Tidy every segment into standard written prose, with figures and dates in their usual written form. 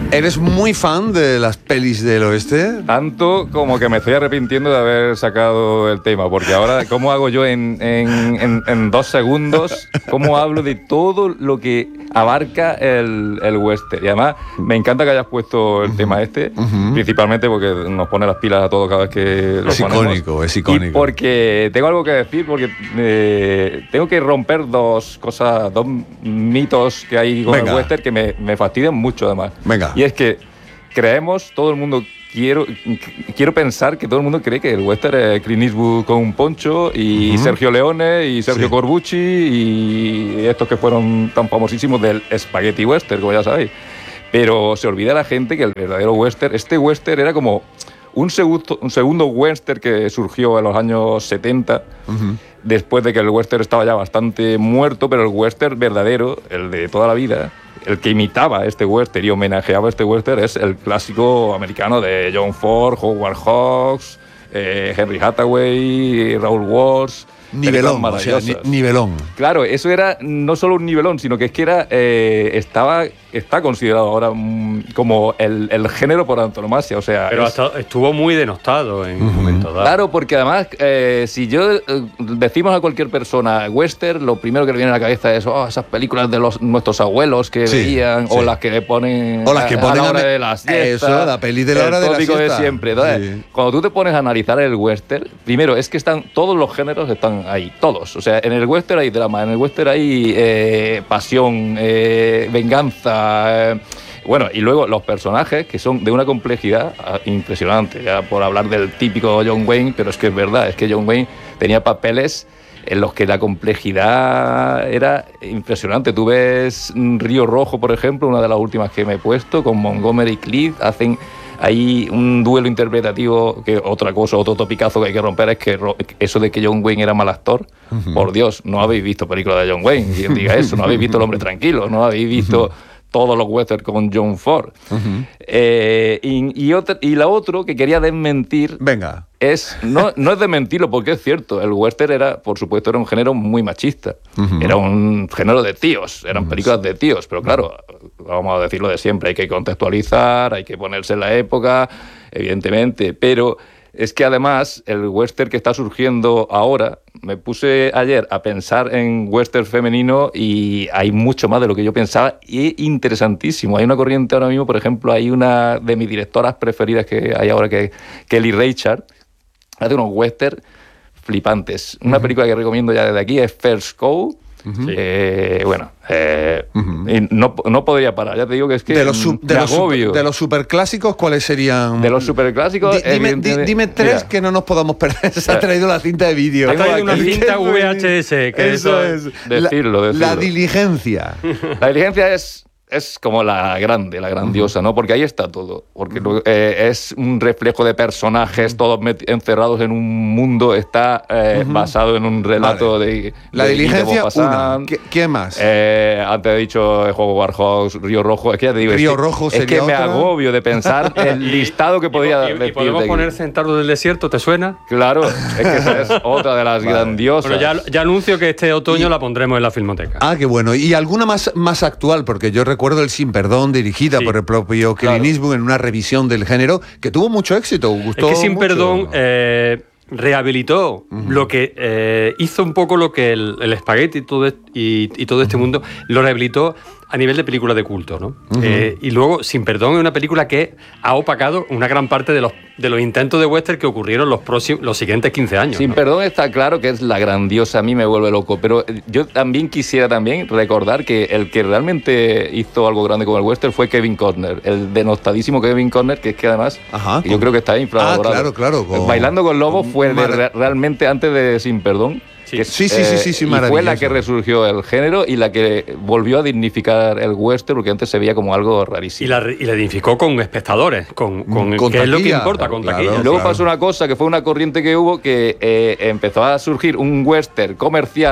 ¿Eres muy fan de las pelis del oeste? Tanto como que me estoy arrepintiendo de haber sacado el tema, porque ahora, ¿cómo hago yo en 2 segundos? ¿Cómo hablo de todo lo que abarca el western? Y además, me encanta que hayas puesto el tema principalmente porque nos pone las pilas a todos cada vez que lo ponemos. Es icónico. Y porque tengo algo que decir, porque tengo que romper 2 mitos que hay con el western que me fastidian mucho, además. Venga. Y es que creemos, todo el mundo, quiero pensar que todo el mundo cree que el western es Clint Eastwood con un poncho y Sergio Leone y Sergio Corbucci y estos que fueron tan famosísimos del spaghetti western, como ya sabéis. Pero se olvida la gente que el verdadero western, este western era como un segundo western que surgió en los años 70, después de que el western estaba ya bastante muerto, pero el western verdadero, el de toda la vida, el que imitaba este western y homenajeaba este western, es el clásico americano de John Ford, Howard Hawks, Henry Hathaway, Raoul Walsh. Nivelón, o sea, nivelón. Claro, eso era no solo un nivelón, sino que es que está considerado ahora como el género por antonomasia, o sea... Pero estuvo muy denostado en un momento dado. Claro, porque además, si decimos a cualquier persona western, lo primero que le viene a la cabeza es esas películas de nuestros abuelos que veían, o las que le ponen, o las que ponen a la hora de las siestas. Eso, la peli de la hora de la siesta. El tópico de siempre. Entonces, cuando tú te pones a analizar el western, primero, es que todos los géneros están ahí, todos. O sea, en el western hay drama, en el western hay pasión, venganza. Bueno, y luego los personajes que son de una complejidad impresionante, ya por hablar del típico John Wayne, pero es que es verdad, es que John Wayne tenía papeles en los que la complejidad era impresionante. Tú ves Río Rojo, por ejemplo, una de las últimas que me he puesto, con Montgomery Clift, hacen ahí un duelo interpretativo, que otro topicazo que hay que romper es que eso de que John Wayne era mal actor, por Dios, no habéis visto películas de John Wayne, quien diga eso, no habéis visto El hombre tranquilo, no habéis visto todos los westerns con John Ford. Y la otra que quería desmentir... Venga. No es desmentirlo, porque es cierto, el western por supuesto, era un género muy machista. Era un género de tíos, eran películas de tíos, pero claro, vamos a decirlo de siempre, hay que contextualizar, hay que ponerse en la época, evidentemente, pero es que además el western que está surgiendo ahora, me puse ayer a pensar en western femenino y hay mucho más de lo que yo pensaba y es interesantísimo. Hay una corriente ahora mismo, por ejemplo, hay una de mis directoras preferidas que hay ahora, que es Kelly Reichardt, hace unos western flipantes. Una película que recomiendo ya desde aquí es First Cow. Y no podría parar, ya te digo que es que de los superclásicos, ¿cuáles serían? De los superclásicos, dime 3 que no nos podamos perder. Se ha traído la cinta de vídeo. Ha traído una cinta VHS, que eso es decirlo. La Diligencia. La Diligencia es como la grande, la grandiosa, ¿no? Porque ahí está todo. Porque es un reflejo de personajes, todos encerrados en un mundo. Está basado en un relato de La Diligencia, una. ¿Qué más? Antes he dicho Howard Hawks, Río Rojo. Es que ya te digo, Rojo es que me otra. agobio de pensar el listado que podía decir. ¿Y podemos poner Centauro del Desierto? ¿Te suena? Claro, es que esa es otra de las grandiosas. Bueno, ya anuncio que este otoño la pondremos en la Filmoteca. Ah, qué bueno. ¿Y alguna más actual? Porque yo recuerdo El Sin Perdón, dirigida por el propio Clint Eastwood, en una revisión del género que tuvo mucho éxito, gustó. Es que Sin mucho. Perdón rehabilitó lo que hizo un poco lo que el espagueti y todo este mundo lo rehabilitó a nivel de película de culto, ¿no? Y luego Sin Perdón es una película que ha opacado una gran parte de los intentos de western que ocurrieron los siguientes 15 años. Sin Perdón está claro que es la grandiosa, a mí me vuelve loco, pero yo también quisiera recordar que el que realmente hizo algo grande con el western fue Kevin Costner, el denostadísimo Kevin Costner, que es que además yo creo que está infravalorado. Claro. Bailando con Lobos fue realmente antes de Sin Perdón. Sí, y fue la que resurgió el género y la que volvió a dignificar el western, porque antes se veía como algo rarísimo. Y la dignificó con espectadores, con que taquilla, es lo que importa, con taquilla. Luego pasó una cosa, que fue una corriente que hubo, que empezó a surgir un western comercial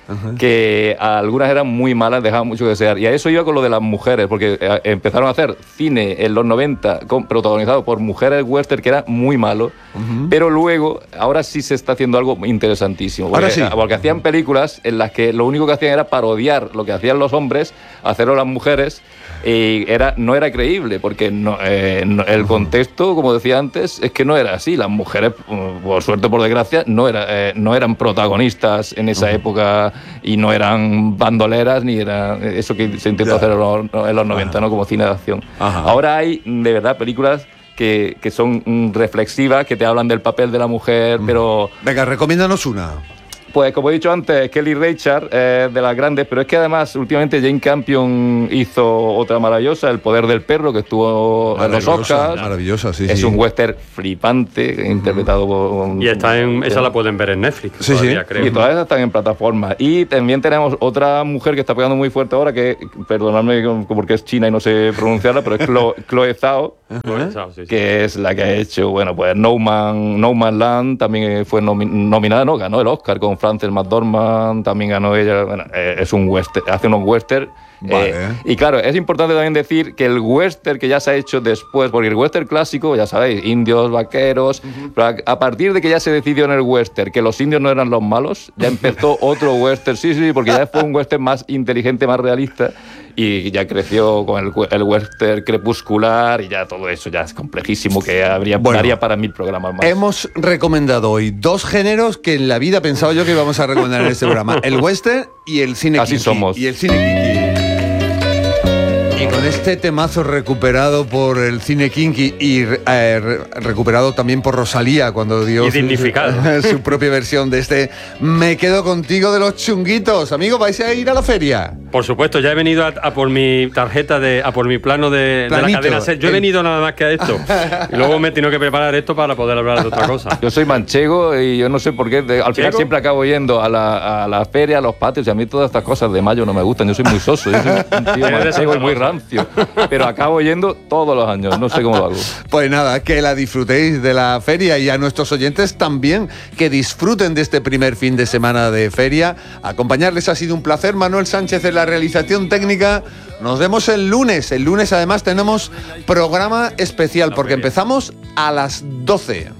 que algunas eran muy malas, dejaban mucho que desear. Y a eso iba con lo de las mujeres, porque empezaron a hacer cine en los 90 protagonizado por mujeres western, que era muy malo, pero luego, ahora sí se está haciendo algo interesantísimo. Porque hacían películas en las que lo único que hacían era parodiar lo que hacían los hombres, hacerlo las mujeres, y no era creíble, porque el contexto, como decía antes, es que no era así. Las mujeres, por suerte o por desgracia, no eran protagonistas en esa época, y no eran bandoleras, ni era eso que se intentó hacer en los 90, ¿no? Como cine de acción. Ahora hay, de verdad, películas que son reflexivas, que te hablan del papel de la mujer, pero... Venga, recomiéndanos una. Pues como he dicho antes, Kelly Reichardt, de las grandes, pero es que además últimamente Jane Campion hizo otra maravillosa, El poder del perro, que estuvo en los Oscars. Maravillosa, sí. Es un western flipante, interpretado por... Y esa la pueden ver en Netflix. Sí, todavía, creo. Y todas están en plataformas. Y también tenemos otra mujer que está pegando muy fuerte ahora, que, perdonadme porque es china y no sé pronunciarla, pero es Chloe Zhao, que es la que ha hecho, bueno, pues No Man's Land, también fue nominada, no, ganó el Oscar con Frances McDormand, también ganó ella. Bueno, es un western, hace unos western. Vale. Y claro, es importante también decir que el western que ya se ha hecho después, porque el western clásico, ya sabéis, indios, vaqueros, pero a partir de que ya se decidió en el western que los indios no eran los malos, ya empezó otro western, sí, porque ya fue un western más inteligente, más realista, y ya creció con el western crepuscular, y ya todo eso ya es complejísimo, que daría para 1000 programas más. Hemos recomendado hoy 2 géneros que en la vida pensaba yo que íbamos a recomendar en este programa: el western y el cine kinky. Así somos. Y el cine kinky. Y con este temazo recuperado por el cine kinky y recuperado también por Rosalía cuando dio su propia versión de este Me quedo contigo de los chunguitos. Amigos, ¿vais a ir a la feria? Por supuesto, ya he venido a por mi tarjeta, a por mi plano de la cadena SER. Yo he venido nada más que a esto. Y luego me he tenido que preparar esto para poder hablar de otra cosa. Yo soy manchego y yo no sé por qué. Al final siempre acabo yendo a la feria, a los patios, y a mí todas estas cosas de mayo no me gustan. Yo soy muy soso, yo soy un tío manchego y muy rancio. Pero acabo yendo todos los años, no sé cómo lo hago. Pues nada, que la disfrutéis de la feria, y a nuestros oyentes también que disfruten de este primer fin de semana de feria. Acompañarles ha sido un placer. Manuel Sánchez en la realización técnica. Nos vemos el lunes. El lunes además tenemos programa especial porque empezamos a las 12.